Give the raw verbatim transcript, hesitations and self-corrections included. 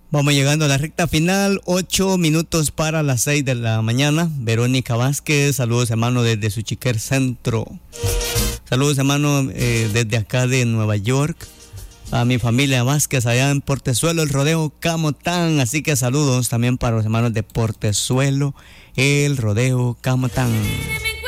Vamos llegando a la recta final, ocho minutos para las seis de la mañana. Verónica Vázquez, saludos hermano desde Suchiquer Centro. Saludos hermano eh, desde acá de Nueva York. A mi familia Vázquez allá en Portezuelo, el Rodeo Camotán. Así que saludos también para los hermanos de Portezuelo, el Rodeo Camotán.